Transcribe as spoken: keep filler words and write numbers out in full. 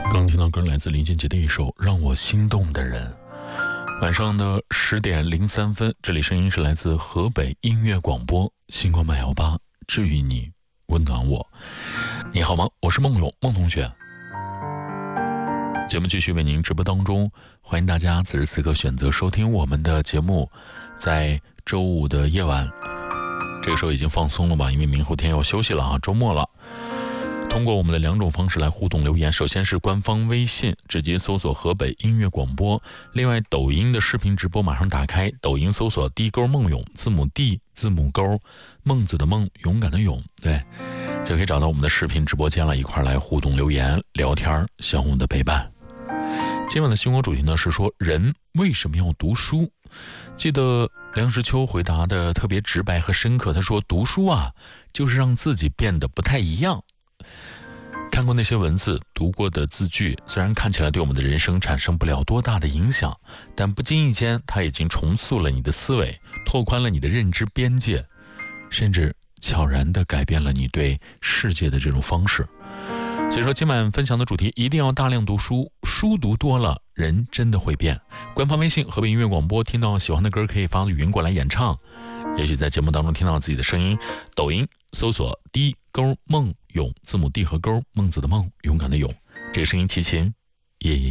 刚听到歌来自林俊杰的一首《让我心动的人》。晚上的十点零三分，这里声音是来自河北音乐广播，星光漫摇吧，治愈你，温暖我。你好吗？我是梦勇，梦同学。节目继续为您直播当中，欢迎大家此时此刻选择收听我们的节目。在周五的夜晚，这个时候已经放松了吧？因为明后天要休息了啊，周末了。通过我们的两种方式来互动留言，首先是官方微信直接搜索河北音乐广播，另外抖音的视频直播马上打开，抖音搜索 D 勾梦勇，字母 D 字母勾孟子的孟，勇敢的勇，对，就可以找到我们的视频直播间了，一块来互动留言聊天，相互的陪伴。今晚的星光主题呢是说人为什么要读书。记得梁实秋回答的特别直白和深刻，他说读书啊就是让自己变得不太一样。看过那些文字，读过的字句，虽然看起来对我们的人生产生不了多大的影响，但不经意间它已经重塑了你的思维，拓宽了你的认知边界，甚至悄然地改变了你对世界的这种方式。所以说今晚分享的主题一定要大量读书，书读多了人真的会变。官方微信河北音乐广播，听到喜欢的歌可以发语音过来演唱，也许在节目当中听到自己的声音。抖音搜索 D 勾梦勇，字母 D 和勾孟子的孟，勇敢的勇，这个声音齐秦夜夜